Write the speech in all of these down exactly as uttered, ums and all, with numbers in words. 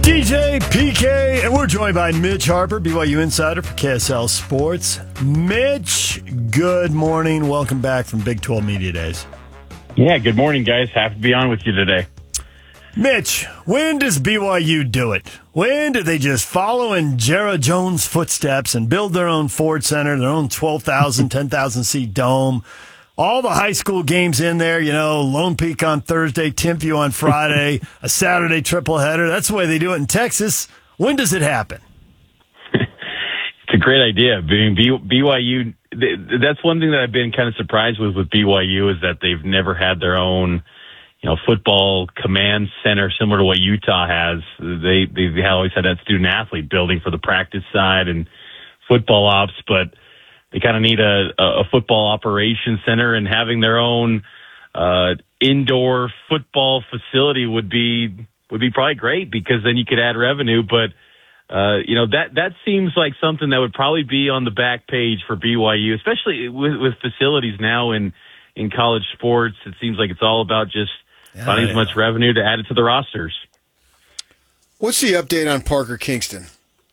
D J, P K, and we're joined by Mitch Harper, B Y U insider for K S L Sports. Mitch, good morning. Welcome back from Big twelve Media Days. Yeah, good morning, guys. Happy to be on with you today. Mitch, when does B Y U do it? When do they just follow in Jared Jones' footsteps and build their own Ford Center, their own twelve thousand, ten thousand seat dome? All the high school games in there, you know, Lone Peak on Thursday, Timpview on Friday, a Saturday triple header. That's the way they do it in Texas. When does it happen? It's a great idea. Being B Y U, that's one thing that I've been kind of surprised with with B Y U is that they've never had their own, you know, football command center similar to what Utah has. They they always had that student athlete building for the practice side and football ops, but they kind of need a, a football operations center, and having their own uh, indoor football facility would be would be probably great, because then you could add revenue. But uh, you know, that that seems like something that would probably be on the back page for B Y U, especially with, with facilities now in in college sports. It seems like it's all about just yeah, finding yeah. as much revenue to add it to the rosters. What's the update on Parker Kingston?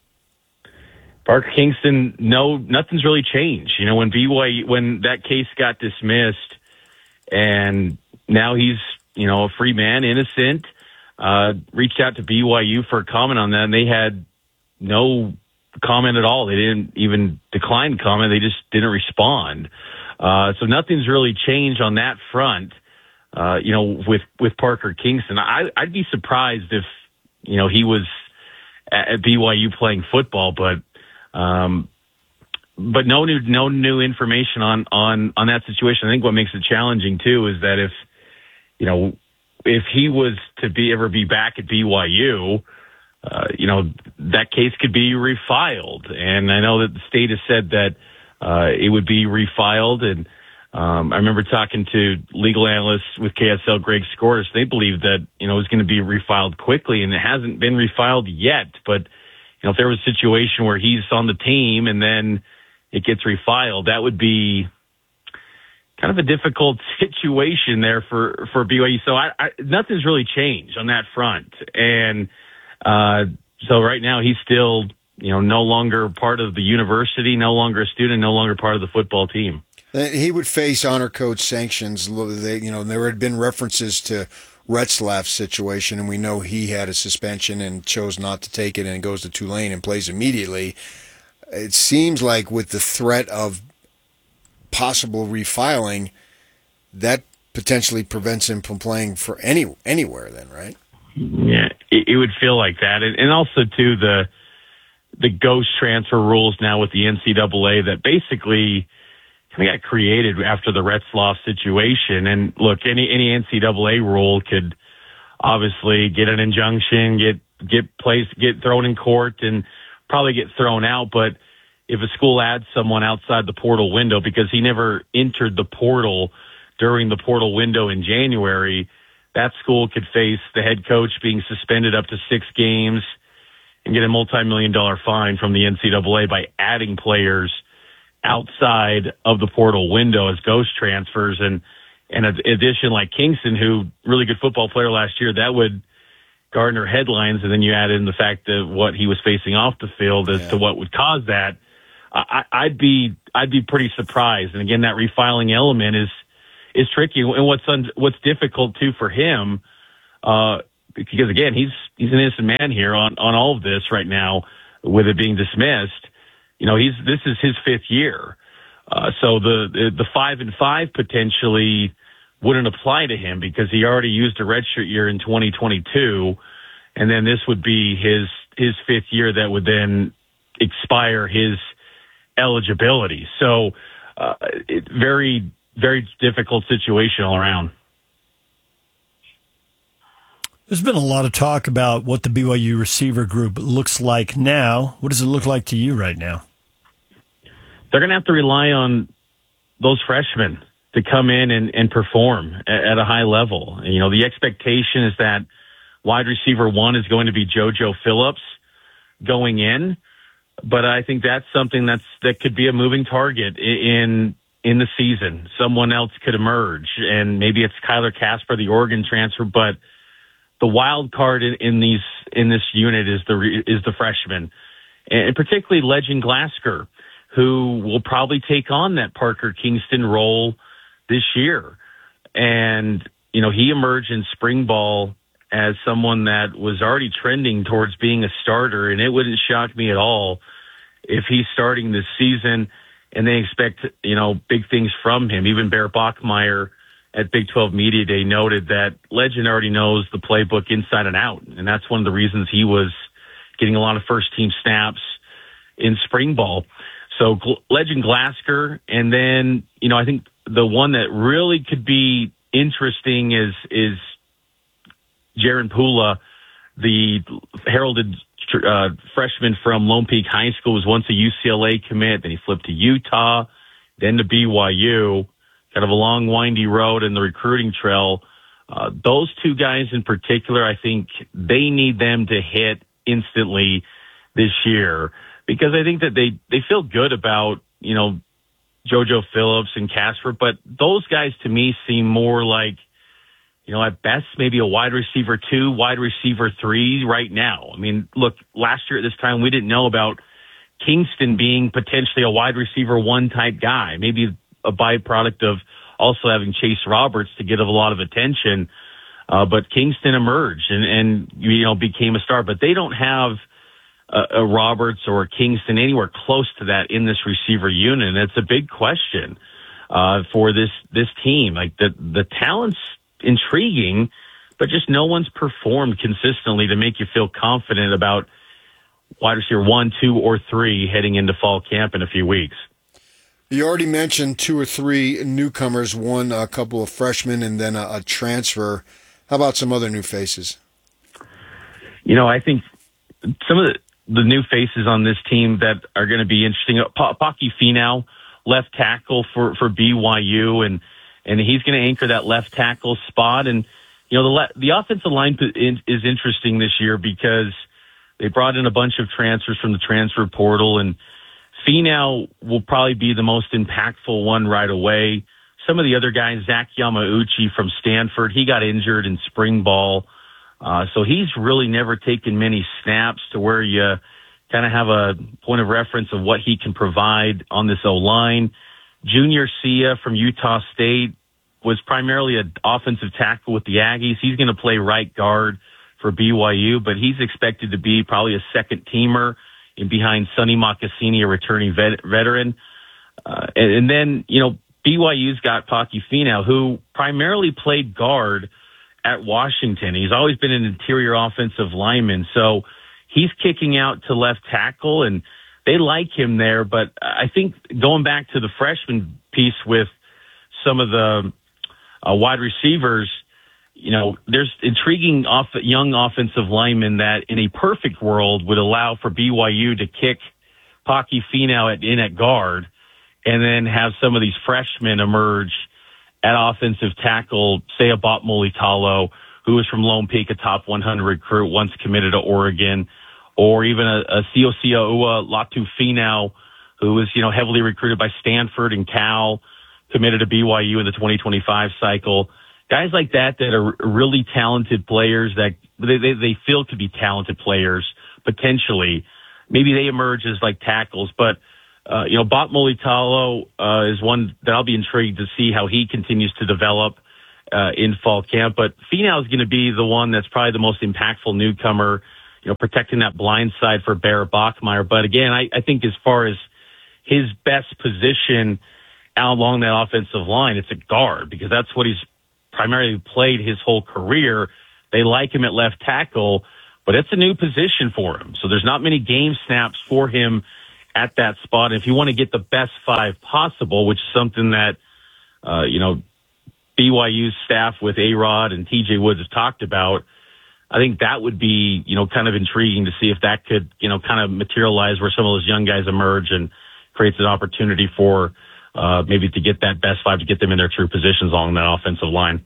Parker Kingston, no, nothing's really changed. You know, when B Y U, when that case got dismissed, and now he's, you know, a free man, innocent, uh, reached out to B Y U for a comment on that, and they had no comment at all. They didn't even decline comment. They just didn't respond. Uh, so nothing's really changed on that front. Uh, you know, with, with Parker Kingston, I, I'd be surprised if, you know, he was at B Y U playing football, but, Um, but no new, no new information on, on, on that situation. I think what makes it challenging too is that if, you know, if he was to be ever be back at B Y U, uh, you know, that case could be refiled. And I know that the state has said that, uh, it would be refiled. And, um, I remember talking to legal analysts with K S L, Greg Scoris. They believe that, you know, it's going to be refiled quickly, and it hasn't been refiled yet, but you know, if there was a situation where he's on the team and then it gets refiled, that would be kind of a difficult situation there for, for B Y U. So I, I, nothing's really changed on that front. And uh, so right now he's still, you know, no longer part of the university, no longer a student, no longer part of the football team. He would face honor code sanctions. They, you know, there had been references to Retzlaff's situation, and we know he had a suspension and chose not to take it, and goes to Tulane and plays immediately. It seems like with the threat of possible refiling, that potentially prevents him from playing for any anywhere then, right? Yeah, it, it would feel like that. And, and also, too, the the ghost transfer rules now with the N C double A that basically kind of got created after the Retzlaff situation. And look, any any N C double A rule could obviously get an injunction, get get placed, get thrown in court, and probably get thrown out. But if a school adds someone outside the portal window, because he never entered the portal during the portal window in January, that school could face the head coach being suspended up to six games and get a multi-million dollar fine from the N C double A by adding players outside of the portal window as ghost transfers. And in addition, like Kingston, who really good football player last year, that would garner headlines. And then you add in the fact that what he was facing off the field as yeah. to what would cause that. I, I'd be, I'd be pretty surprised. And again, that refiling element is, is tricky. And what's, un, what's difficult too for him, uh, because again, he's, he's an innocent man here on, on all of this right now with it being dismissed. You know, he's, this is his fifth year. Uh, so the, the, the five and five potentially wouldn't apply to him because he already used a redshirt year in twenty twenty-two. And then this would be his, his fifth year that would then expire his eligibility. So, uh, it, very, very difficult situation all around. There's been a lot of talk about what the B Y U receiver group looks like now. What does it look like to you right now? They're going to have to rely on those freshmen to come in and, and perform at, at a high level. And, you know, the expectation is that wide receiver one is going to be JoJo Phillips going in, but I think that's something that's that could be a moving target in in the season. Someone else could emerge, and maybe it's Kyler Casper, the Oregon transfer, but the wild card in, in these in this unit is the is the freshman, and particularly Legend Glasgow, who will probably take on that Parker Kingston role this year. And, you know, he emerged in spring ball as someone that was already trending towards being a starter, and it wouldn't shock me at all if he's starting this season and they expect, you know, big things from him. Even Bear Bachmeyer at Big twelve Media Day noted that Legend already knows the playbook inside and out, and that's one of the reasons he was getting a lot of first-team snaps in spring ball. So Legend Glasgow, and then, you know, I think the one that really could be interesting is is Jaron Pula, the heralded uh, freshman from Lone Peak High School, was once a U C L A commit, then he flipped to Utah, then to B Y U. Kind of a long, windy road in the recruiting trail. Uh, those two guys in particular, I think they need them to hit instantly this year, because I think that they, they feel good about, you know, JoJo Phillips and Casper, but those guys to me seem more like, you know, at best, maybe a wide receiver two, wide receiver three right now. I mean, look, last year at this time, we didn't know about Kingston being potentially a wide receiver one type guy, maybe a byproduct of also having Chase Roberts to get a lot of attention. Uh, but Kingston emerged and, and, you know, became a star, but they don't have a, a Roberts or a Kingston anywhere close to that in this receiver unit. And it's a big question, uh, for this, this team. Like the, the talent's intriguing, but just no one's performed consistently to make you feel confident about wide receiver one, two, or three heading into fall camp in a few weeks. You already mentioned two or three newcomers, one a couple of freshmen, and then a, a transfer. How about some other new faces? You know, I think some of the, the new faces on this team that are going to be interesting. Pa- Paki Finau, left tackle for, for B Y U, and and he's going to anchor that left tackle spot. And you know, the le- the offensive line is interesting this year because they brought in a bunch of transfers from the transfer portal, and Finau will probably be the most impactful one right away. Some of the other guys, Zach Yamauchi from Stanford, he got injured in spring ball. Uh, so he's really never taken many snaps to where you kind of have a point of reference of what he can provide on this O-line. Junior Sia from Utah State was primarily an offensive tackle with the Aggies. He's going to play right guard for B Y U, but he's expected to be probably a second teamer in behind Sonny Mocassini, a returning vet, veteran. Uh, and, and then, you know, B Y U's got Paki Finau, who primarily played guard at Washington. He's always been an interior offensive lineman. So he's kicking out to left tackle, and they like him there. But I think going back to the freshman piece with some of the uh, wide receivers, you know, there's intriguing off, young offensive linemen that in a perfect world would allow for B Y U to kick Paki Finau at, in at guard and then have some of these freshmen emerge at offensive tackle, say a Bot Molitalo, who was from Lone Peak, a top one hundred recruit, once committed to Oregon, or even a, a Siosiaua Latu Finau, who was, you know, heavily recruited by Stanford and Cal, committed to B Y U in the twenty twenty-five cycle. Guys like that that are really talented players that they, they, they feel could be talented players potentially. Maybe they emerge as like tackles, but uh, you know, Bot Molitalo uh, is one that I'll be intrigued to see how he continues to develop uh, in fall camp. But Finau is going to be the one that's probably the most impactful newcomer, you know, protecting that blind side for Bear Bachmeyer. But again, I, I think as far as his best position out along that offensive line, it's a guard, because that's what he's primarily played his whole career. They like him at left tackle, but it's a new position for him. So there's not many game snaps for him at that spot. And if you want to get the best five possible, which is something that, uh, you know, B Y U's staff with A-Rod and T J Woods have talked about, I think that would be, you know, kind of intriguing to see if that could, you know, kind of materialize where some of those young guys emerge and creates an opportunity for uh, maybe to get that best five, to get them in their true positions along that offensive line.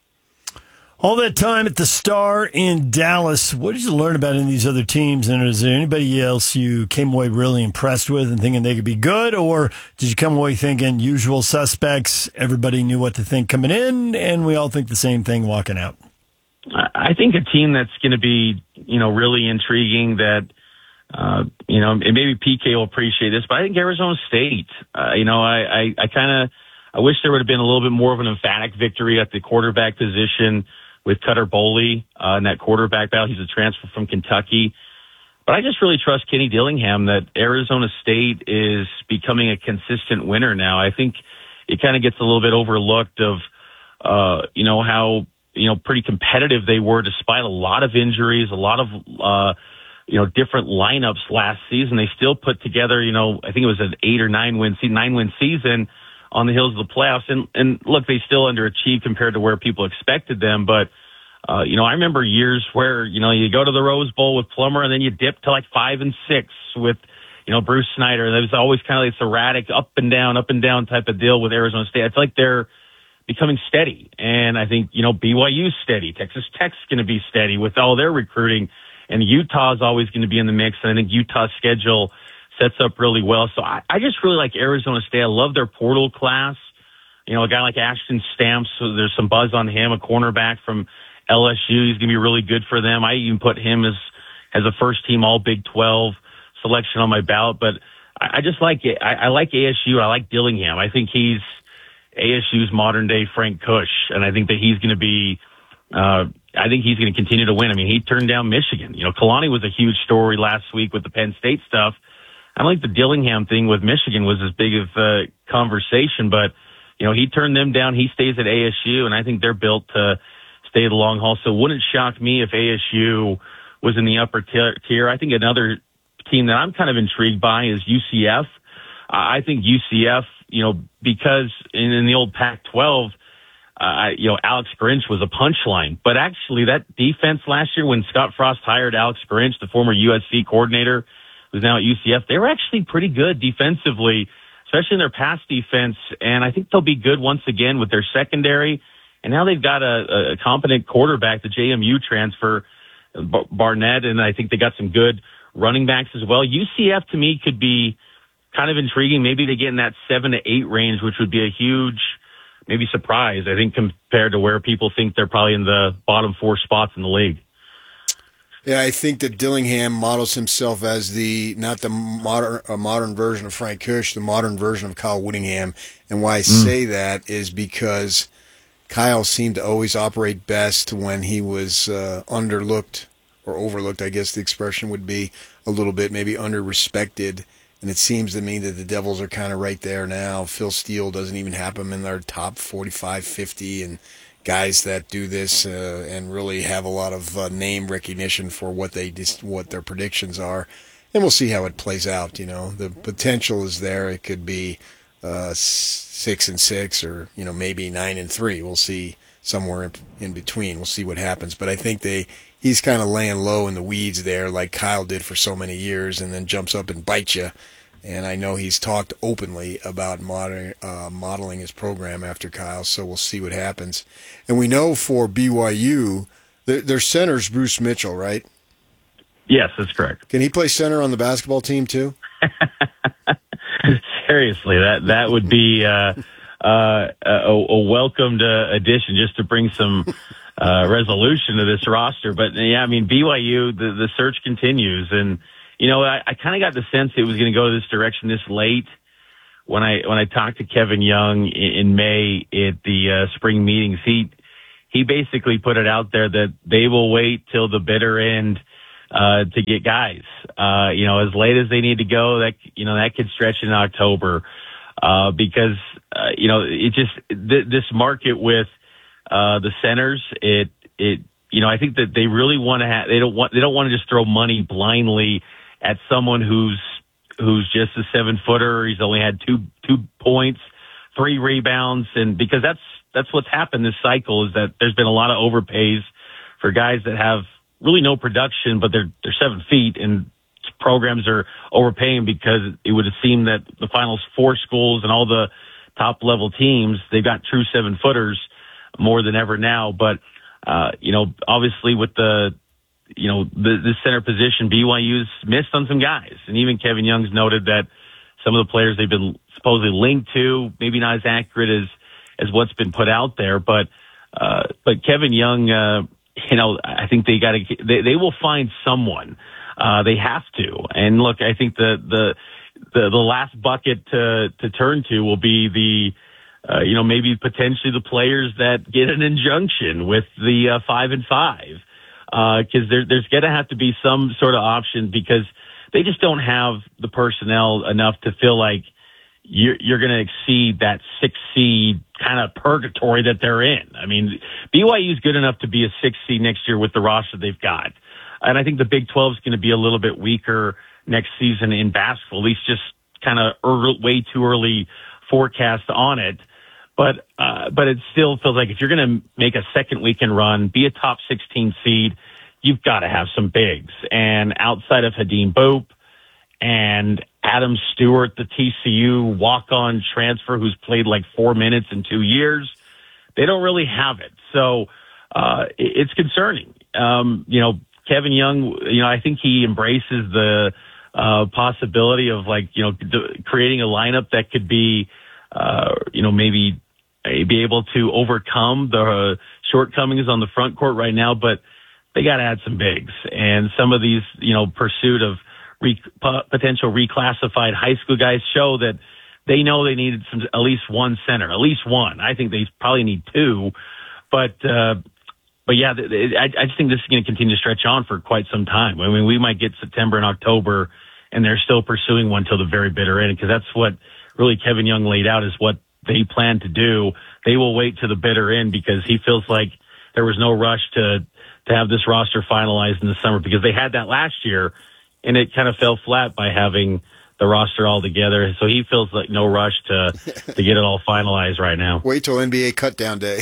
All that time at the Star in Dallas, what did you learn about any of these other teams? And is there anybody else you came away really impressed with and thinking they could be good? Or did you come away thinking usual suspects, everybody knew what to think coming in, and we all think the same thing walking out? I think a team that's going to be, you know, really intriguing that, uh, you know, and maybe P K will appreciate this, but I think Arizona State, uh, you know, I, I, I kind of, I wish there would have been a little bit more of an emphatic victory at the quarterback position with Cutter Boley uh, in that quarterback battle. He's a transfer from Kentucky. But I just really trust Kenny Dillingham that Arizona State is becoming a consistent winner now. I think it kind of gets a little bit overlooked of, uh, you know, how, you know, pretty competitive they were despite a lot of injuries, a lot of, uh, you know, different lineups last season. They still put together, you know, I think it was an eight or nine win, nine win season on the heels of the playoffs. And, and look, they still underachieved compared to where people expected them. But, uh, you know, I remember years where, you know, you go to the Rose Bowl with Plummer and then you dip to like five and six with, you know, Bruce Snyder. And it was always kind of like this erratic up and down, up and down type of deal with Arizona State. It's like they're becoming steady. And I think, you know, B Y U's steady. Texas Tech's going to be steady with all their recruiting. And Utah's always going to be in the mix. And I think Utah's schedule sets up really well. So I, I just really like Arizona State. I love their portal class. You know, a guy like Ashton Stamps, so there's some buzz on him, a cornerback from L S U. He's going to be really good for them. I even put him as, as a first team all Big twelve selection on my ballot. But I, I just like it. I, I like A S U. I like Dillingham. I think he's A S U's modern day Frank Kush. And I think that he's going to be, uh, I think he's going to continue to win. I mean, he turned down Michigan. You know, Kalani was a huge story last week with the Penn State stuff. I don't think the Dillingham thing with Michigan was as big of a conversation, but, you know, he turned them down. He stays at A S U, and I think they're built to stay the long haul. So it wouldn't shock me if A S U was in the upper tier. I think another team that I'm kind of intrigued by is U C F. Uh, I think U C F, you know, because in, in the old Pac twelve, uh, you know, Alex Grinch was a punchline. But actually that defense last year when Scott Frost hired Alex Grinch, the former U S C coordinator, who's now at U C F, they were actually pretty good defensively, especially in their pass defense. And I think they'll be good once again with their secondary. And now they've got a, a competent quarterback, the J M U transfer, Barnett, and I think they got some good running backs as well. U C F to me could be kind of intriguing. Maybe they get in that seven to eight range, which would be a huge, maybe surprise, I think, compared to where people think they're probably in the bottom four spots in the league. Yeah, I think that Dillingham models himself as the, not the modern, a modern version of Frank Kush, the modern version of Kyle Whittingham. And why I mm. say that is because Kyle seemed to always operate best when he was uh, underlooked or overlooked, I guess the expression would be, a little bit, maybe under-respected. And it seems to me that the Devils are kind of right there now. Phil Steele doesn't even have them in their top forty-five, fifty, and guys that do this uh, and really have a lot of uh, name recognition for what they dis- what their predictions are. And we'll see how it plays out. You know, the potential is there. It could be uh, six and six, or you know, maybe nine and three. We'll see somewhere in, in between. We'll see what happens. But I think they he's kind of laying low in the weeds there, like Kyle did for so many years, and then jumps up and bites you. And I know he's talked openly about moder- uh, modeling his program after Kyle, so we'll see what happens. And we know for B Y U, their, their center's Bruce Mitchell, right? Yes, that's correct. Can he play center on the basketball team too? Seriously, that that would be uh, uh, a, a welcomed uh, addition just to bring some uh, resolution to this roster. But yeah, I mean, B Y U, the, the search continues, and you know, I, I kind of got the sense it was going to go this direction this late when I when I talked to Kevin Young in, in May at the uh, spring meetings. He he basically put it out there that they will wait till the bitter end uh, to get guys. Uh, you know, as late as they need to go, that you know that could stretch in October uh, because uh, you know it just th- this market with uh, the centers it it you know I think that they really want to have they don't want they don't want to just throw money blindly at someone who's who's just a seven footer. He's only had two two points, three rebounds, and because that's that's what's happened this cycle is that there's been a lot of overpays for guys that have really no production, but they're they're seven feet, and programs are overpaying because it would seem that the Final Four schools and all the top level teams, they've got true seven footers more than ever now. But uh, you know, obviously with the you know, the, the center position, B Y U's missed on some guys. And even Kevin Young's noted that some of the players they've been supposedly linked to, maybe not as accurate as, as what's been put out there. But, uh, but Kevin Young, uh, you know, I think they got to, they, they will find someone. Uh, they have to. And look, I think the, the, the, the last bucket to, to turn to will be the, uh, you know, maybe potentially the players that get an injunction with the uh, five and five. Uh, cause there, there's going to have to be some sort of option because they just don't have the personnel enough to feel like you're, you're going to exceed that six seed kind of purgatory that they're in. I mean, B Y U is good enough to be a six seed next year with the roster they've got. And I think the Big twelve is going to be a little bit weaker next season in basketball, at least just kind of early, way too early forecast on it. But, uh, but it still feels like if you're going to make a second weekend run, be a top sixteen seed, you've got to have some bigs. And outside of Hadim Boop and Adam Stewart, the T C U walk-on transfer who's played like four minutes in two years, they don't really have it. So, uh, it's concerning. Um, you know, Kevin Young, you know, I think he embraces the, uh, possibility of like, you know, d- creating a lineup that could be, uh, you know, maybe be able to overcome the shortcomings on the front court right now, but they got to add some bigs. And some of these, you know, pursuit of re- potential reclassified high school guys show that they know they needed some, at least one center, at least one. I think they probably need two, but, uh, but yeah, I, I just think this is going to continue to stretch on for quite some time. I mean, we might get September and October and they're still pursuing one till the very bitter end because that's what really Kevin Young laid out is what they plan to do. They will wait to the bitter end because he feels like there was no rush to, to have this roster finalized in the summer because they had that last year and it kind of fell flat by having the roster all together. So he feels like no rush to, to get it all finalized right now. Wait till N B A cutdown day.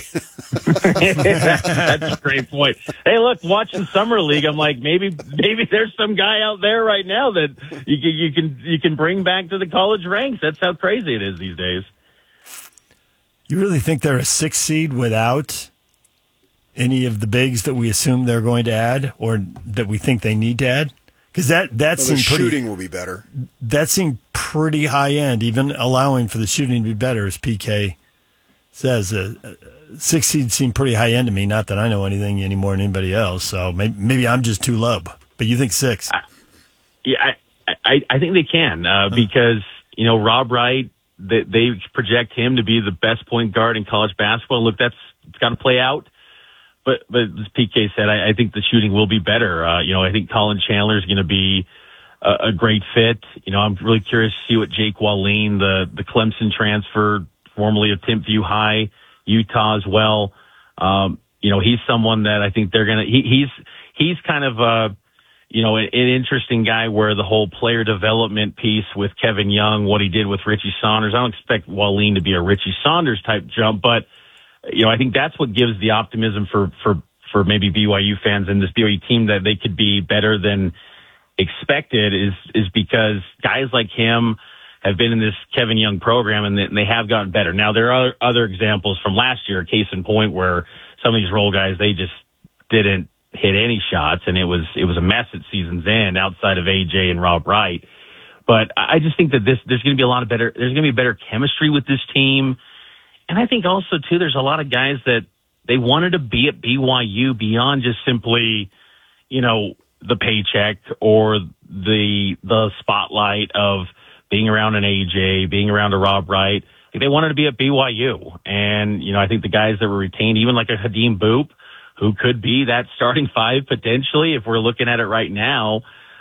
That's a great point. Hey, look, watching Summer League, I'm like, maybe, maybe there's some guy out there right now that you can, you can, you can bring back to the college ranks. That's how crazy it is these days. You really think they're a six seed without any of the bigs that we assume they're going to add or that we think they need to add? Because that, that well, seemed pretty, shooting will be better. That seemed pretty high end, even allowing for the shooting to be better, as P K says. Uh, six seed seemed pretty high end to me. Not that I know anything any more than anybody else. So maybe, maybe I'm just too low. But you think six? I, yeah, I, I I think they can uh, because you know Rob Wright. They, they project him to be the best point guard in college basketball. Look, that's got to play out. But, but as P K said, I, I think the shooting will be better. Uh, you know, I think Colin Chandler is going to be a, a great fit. You know, I'm really curious to see what Jake Wallin, the, the Clemson transfer, formerly of Timpview High, Utah as well. Um, you know, he's someone that I think they're going to, he, he's, he's kind of, uh, you know, an, an interesting guy where the whole player development piece with Kevin Young, what he did with Richie Saunders. I don't expect Wallin to be a Richie Saunders type jump, but, you know, I think that's what gives the optimism for, for, for maybe B Y U fans and this B Y U team that they could be better than expected is, is because guys like him have been in this Kevin Young program and they, and they have gotten better. Now, there are other examples from last year, case in point, where some of these role guys, they just didn't hit any shots, and it was it was a mess at season's end outside of A J and Rob Wright. But I just think that this there's going to be a lot of better there's going to be better chemistry with this team, and I think also too there's a lot of guys that they wanted to be at B Y U beyond just simply, you know, the paycheck or the the spotlight of being around an A J, being around a Rob Wright. They wanted to be at B Y U, and you know I think the guys that were retained, even like a Hadim Boop, who could be that starting five potentially if we're looking at it right now.